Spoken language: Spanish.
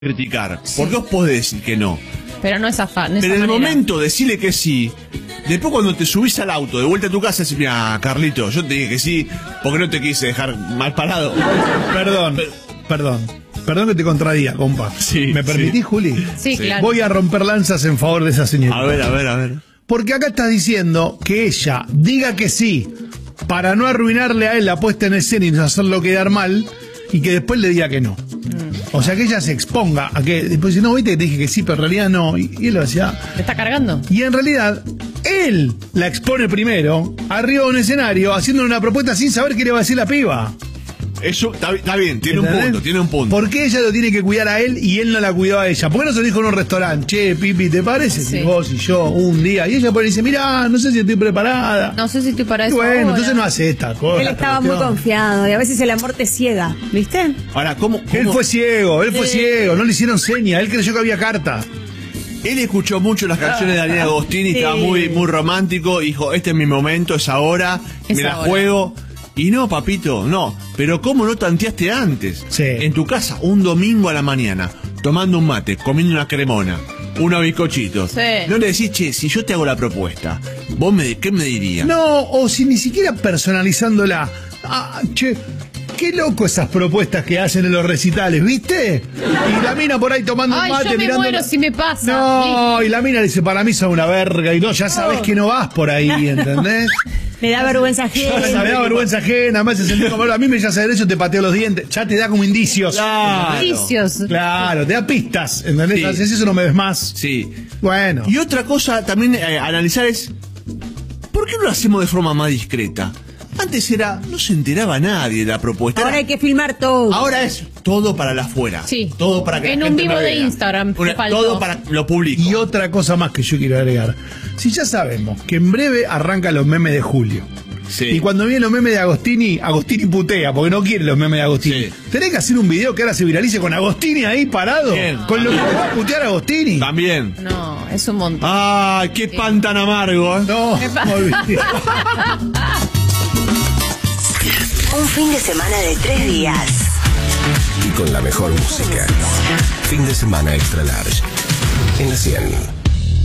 criticar, porque vos podés decir que no. Pero no es afán. Pero en el momento decirle que sí, después cuando te subís al auto de vuelta a tu casa, decís, mira, Carlito, yo te dije que sí, porque no te quise dejar mal parado. Perdón que te contradiga, compa. Sí, ¿Me permitís, sí. Juli? Sí, claro. Voy a romper lanzas en favor de esa señorita. A ver. Porque acá estás diciendo que ella diga que sí para no arruinarle a él la puesta en escena y no hacerlo quedar mal, y que después le diga que no. O sea, que ella se exponga a que después dice, no, viste que te dije que sí, pero en realidad no. Y él lo hacía. ¿Te está cargando? Y en realidad, él la expone primero, arriba de un escenario, haciendo una propuesta sin saber qué le va a decir la piba. Eso está bien, tiene ¿Entendés? un punto. ¿Por qué ella lo tiene que cuidar a él y él no la cuidó a ella? ¿Por qué no se lo dijo en un restaurante? Che, Pipi, ¿te parece? Sí. Si vos y yo un día. Y ella por ahí dice, mirá, no sé si estoy preparada. No sé si estoy para Y eso. bueno, ahora. entonces no hace esta cosa. Él estaba muy confiado y a veces el amor te ciega, ¿viste? Ahora, ¿cómo? Él fue ciego, no le hicieron seña, él creyó que había carta. Él escuchó mucho las canciones de Daniela Agostini, Sí. estaba muy romántico, dijo, este es mi momento, es ahora, Es me la ahora. juego. Y no, papito, no. Pero ¿cómo no tanteaste antes? Sí. En tu casa, un domingo a la mañana, tomando un mate, comiendo una cremona, unos bizcochitos. Sí. No le decís, che, si yo te hago la propuesta, ¿qué me dirías? No, o si ni siquiera personalizándola. Ah, che, qué loco esas propuestas que hacen en los recitales, ¿viste? Y la mina por ahí tomando Ay, un mate, yo me mirando. muero si me pasa. No, y la mina dice, para mí son una verga. Y no, ya sabes que no vas por ahí, ¿entendés? Le da vergüenza Me ajena. da vergüenza ajena, me hace sentir como a mí me ya hace derecho, te pateo los dientes, ya te da como indicios. Claro. Vicios. Claro, te da pistas, ¿entendés? Sí. Haces eso, no me ves más. Sí. Bueno. Y otra cosa también analizar es, ¿por qué no lo hacemos de forma más discreta? Antes no se enteraba nadie de la propuesta. Ahora hay que filmar todo. Ahora es todo para la afuera. Sí. Todo para que la En un gente vivo me de vea. Instagram, te faltó. Todo para lo público. Y otra cosa más que yo quiero agregar. Si ya sabemos que en breve arrancan los memes de Julio. Sí. Y cuando vienen los memes de Agostini putea, porque no quiere los memes de Agostini. Sí. Tenés que hacer un video que ahora se viralice con Agostini ahí parado. Bien. Con lo que va a putear Agostini. También. No, es un montón. ¡Ay, qué pan tan amargo! No, ¿Qué pasa? me olvidé. Un fin de semana de 3 días. Y con la mejor música. Fin de semana extra large. En la 100.